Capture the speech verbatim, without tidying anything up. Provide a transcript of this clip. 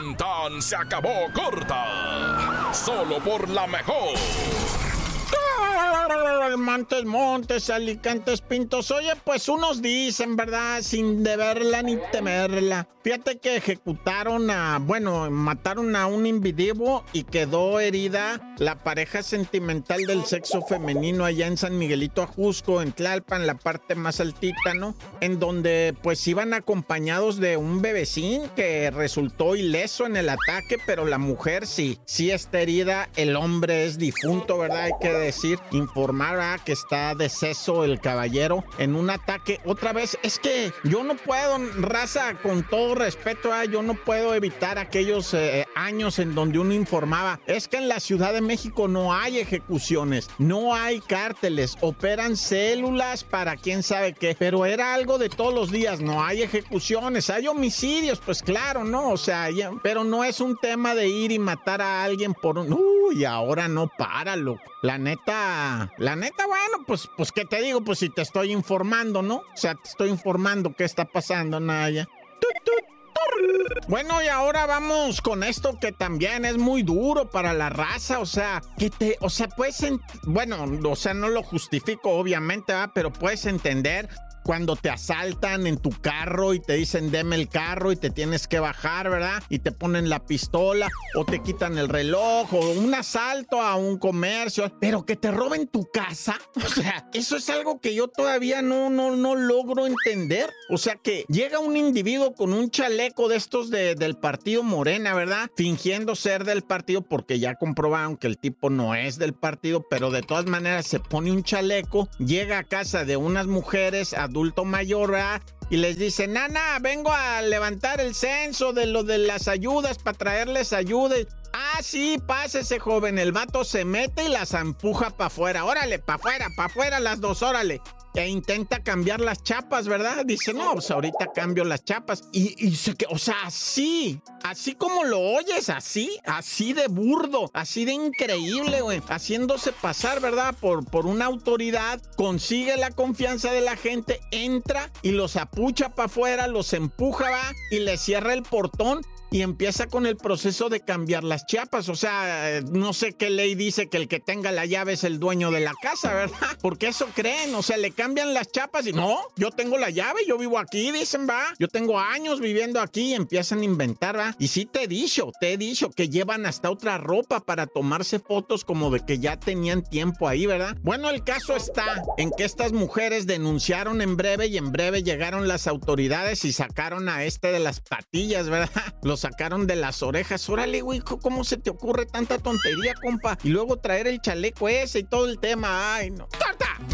Tan tan se acabó corta. Solo por la mejor. Montes, Montes, Alicantes, Pintos. Oye, pues unos dicen, ¿verdad? Sin deberla ni temerla. Fíjate que ejecutaron a, bueno, mataron a un individuo y quedó herida la pareja sentimental del sexo femenino allá en San Miguelito Ajusco, en Tlalpan, la parte más altita, ¿no? En donde pues iban acompañados de un bebecín que resultó ileso en el ataque, pero la mujer sí, sí está herida, el hombre es difunto, ¿verdad? Hay que decir, informar, ¿verdad? Que está deceso el caballero en un ataque. Otra vez, es que yo no puedo, raza, con todo respeto, ¿verdad? Yo no puedo evitar aquellos eh, años en donde uno informaba, es que en la Ciudad de México no hay ejecuciones, no hay cárteles, operan células para quién sabe qué, pero era algo de todos los días, no hay ejecuciones, hay homicidios, pues claro, ¿no? O sea, ya, pero no es un tema de ir y matar a alguien por un... Uy, ahora no para, loco. La neta, la neta, bueno, pues, pues, ¿qué te digo? Pues si te estoy informando, ¿no? O sea, te estoy informando qué está pasando, Naya. Tut, tut. Bueno, y ahora vamos con esto que también es muy duro para la raza, o sea, que te, o sea, puedes, ent- bueno, o sea, no lo justifico obviamente, ¿verdad? Pero puedes entender cuando te asaltan en tu carro y te dicen deme el carro y te tienes que bajar, ¿verdad? Y te ponen la pistola o te quitan el reloj o un asalto a un comercio, pero que te roben tu casa, o sea, eso es algo que yo todavía no, no, no logro entender. O sea, que llega un individuo con un chaleco de estos de, del partido Morena, ¿verdad? Fingiendo ser del partido porque ya comprobaron que el tipo no es del partido, pero de todas maneras se pone un chaleco, llega a casa de unas mujeres adulto mayor, ¿verdad? Y les dice, nana, vengo a levantar el censo de lo de las ayudas para traerles ayuda. Ah, sí, pásese, joven. El vato se mete y las empuja para afuera. Órale, para afuera, para afuera las dos, órale. E intenta cambiar las chapas, ¿verdad? Dice, no, pues ahorita cambio las chapas. Y, y se que, o sea, así, así como lo oyes, así, así de burdo, así de increíble, güey. Haciéndose pasar, ¿verdad? Por, por una autoridad, consigue la confianza de la gente, entra y los apucha para afuera, los empuja, va, y le cierra el portón. Y empieza con el proceso de cambiar las chapas. O sea, no sé qué ley dice que el que tenga la llave es el dueño de la casa, ¿verdad? Porque eso creen. O sea, le cambian las chapas y no, yo tengo la llave, yo vivo aquí, dicen, va. Yo tengo años viviendo aquí y empiezan a inventar, va. Y sí te he dicho, te he dicho que llevan hasta otra ropa para tomarse fotos como de que ya tenían tiempo ahí, ¿verdad? Bueno, el caso está en que estas mujeres denunciaron en breve y en breve llegaron las autoridades y sacaron a este de las patillas, ¿verdad? Los sacaron de las orejas. Órale, güey, ¿cómo se te ocurre tanta tontería, compa? Y luego traer el chaleco ese y todo el tema. Ay, no. ¡Corta!